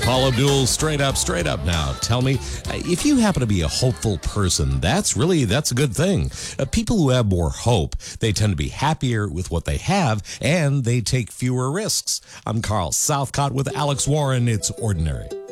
Paul Abdul, straight up now. Tell me, if you happen to be a hopeful person, that's a good thing. People who have more hope, they tend to be happier with what they have, and they take fewer risks. I'm Carl Southcott with Alex Warren. It's Ordinary.